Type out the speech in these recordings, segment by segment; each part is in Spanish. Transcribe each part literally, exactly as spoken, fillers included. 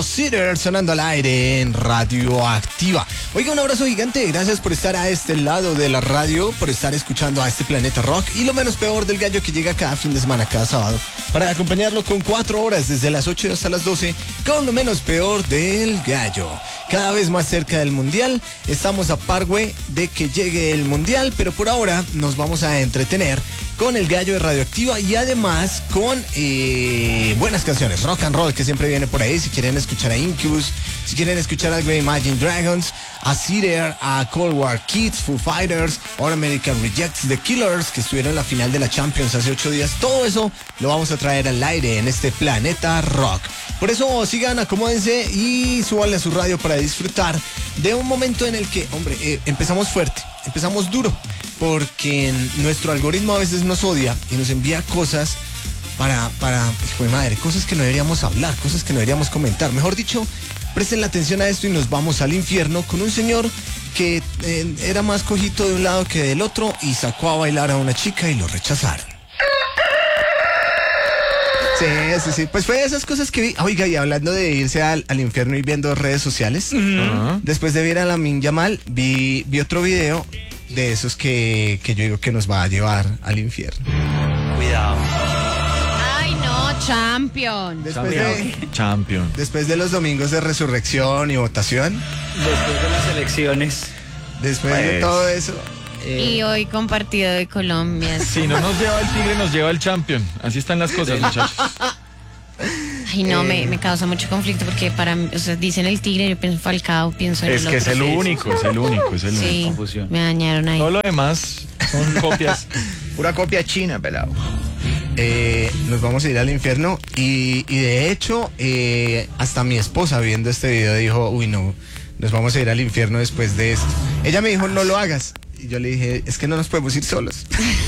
Cider sonando al aire en Radioactiva. Oiga, un abrazo gigante, gracias por estar a este lado de la radio, por estar escuchando a este Planeta Rock y lo menos peor del gallo que llega cada fin de semana, cada sábado, para acompañarlo con cuatro horas desde las ocho hasta las doce con lo menos peor del gallo. Cada vez más cerca del mundial, estamos a par, güey, de que llegue el mundial, pero por ahora nos vamos a entretener con el gallo de Radioactiva y además con eh, buenas canciones, rock and roll que siempre viene por ahí. Si quieren escuchar a Incubus, si quieren escuchar algo de Imagine Dragons, a Cider, a Cold War Kids, Foo Fighters, All American Rejects, The Killers, que estuvieron en la final de la Champions hace ocho días, todo eso lo vamos a traer al aire en este Planeta Rock. Por eso sigan, acomódense y súbanle a su radio para disfrutar de un momento en el que, hombre, eh, empezamos fuerte, empezamos duro, porque nuestro algoritmo a veces nos odia y nos envía cosas para, para, hijo de madre, cosas que no deberíamos hablar, cosas que no deberíamos comentar. Mejor dicho, presten la atención a esto y nos vamos al infierno con un señor que eh, era más cojito de un lado que del otro y sacó a bailar a una chica y lo rechazaron. Sí, sí, sí. Pues fue de esas cosas que vi. Oiga, y hablando de irse al, al infierno y viendo redes sociales, uh-huh. Después de ver a Lamine Yamal, vi, vi otro video de esos que, que yo digo que nos va a llevar al infierno. Cuidado. Ay, no, champion. Después Champion. de, Champion. después de los domingos de resurrección y votación, Después de las elecciones. después Pues. de todo eso. Y eh, hoy con partido de Colombia. Si no nos lleva el tigre, nos lleva el champion. Así están las cosas, muchachos. Ay, no, Eh. me, me causa mucho conflicto porque para mí, o sea, dicen el tigre, yo pienso Falcao, pienso en Es el que es otro. el único, es el único, es el único. Sí, Confusión. me dañaron ahí. Todo lo demás son copias. Pura copia china, pelado. eh, nos vamos a ir al infierno y, y de hecho eh, hasta mi esposa viendo este video dijo, uy no, nos vamos a ir al infierno después de esto. Ella me dijo, no lo hagas. Y yo le dije, es que no nos podemos ir solos.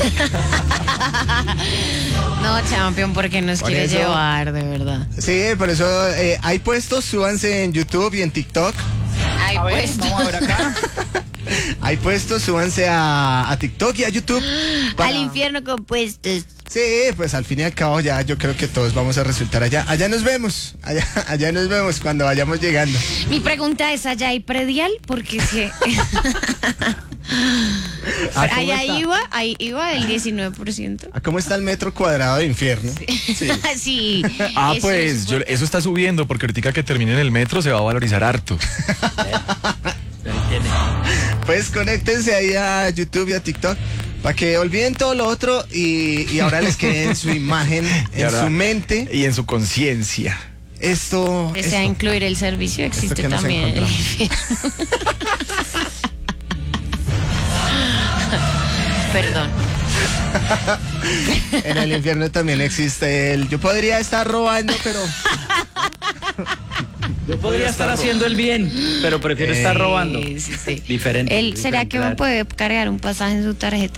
No, champion, porque nos Por quiere eso- llevar, de verdad. Sí, por eso eh, hay puestos, súbanse en YouTube y en TikTok. Ay, A ver, pues. vamos a ver acá. Hay puestos, súbanse a, a TikTok y a YouTube. para- Al infierno con puestos. Sí, pues al fin y al cabo ya yo creo que todos vamos a resultar allá. Allá nos vemos, allá, allá nos vemos cuando vayamos llegando. Mi pregunta es, ¿allá hay predial? Porque si... Ah, ¿cómo allá está? iba, ahí iba el diecinueve por ciento. ¿A ¿Cómo está el metro cuadrado de infierno? Sí. sí. Ah, eso pues es yo- eso está subiendo porque ahorita que termine en el metro se va a valorizar harto. Pues conéctense ahí a YouTube y a TikTok para que olviden todo lo otro y, y ahora les quede en su imagen, Y en ahora- su mente. Y en su conciencia. Esto, Desea esto. incluir el servicio, existe que nos también. el encontramos. infierno. Perdón. En el infierno también existe el... Yo podría estar robando, pero... Yo podría estar haciendo el bien, pero prefiero estar robando. Sí, sí, sí. Diferente. Él, ¿será diferente, que me claro. puede cargar un pasaje en su tarjeta?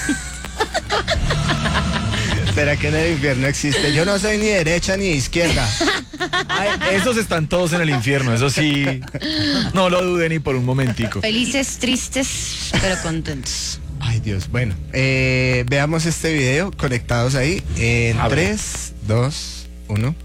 ¿Será que en el infierno existe? Yo no soy ni derecha ni izquierda. Ay, esos están todos en el infierno, eso sí. No lo duden ni por un momentico. Felices, tristes, pero contentos. Ay, Dios. Bueno, eh, veamos este video conectados ahí en A ver. tres, dos, uno.